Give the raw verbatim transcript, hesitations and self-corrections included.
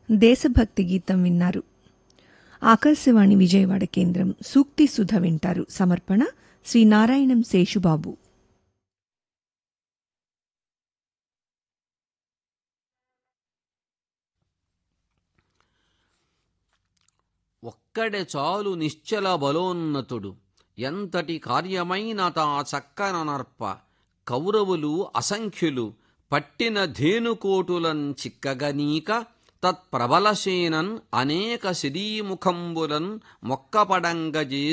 దేశభక్తి గీతం విన్నారు. ఆకాశవాణి విజయవాడ కేంద్రం సూక్తి సుధ వింటారు. సమర్పణ శ్రీ నారాయణం శేషుబాబు. ఒక్కడే చాలు నిశ్చల బలోన్నతుడు, ఎంతటి కార్యమైన తా చక్కన నర్ప. కౌరవులు అసంఖ్యులు, పట్టిన ధేనుకోటులన్ చిక్కగనీక. తత్ప్రబలసేనన్ అనేక శిరీముఖంబులన్ మొక్కపడంగజే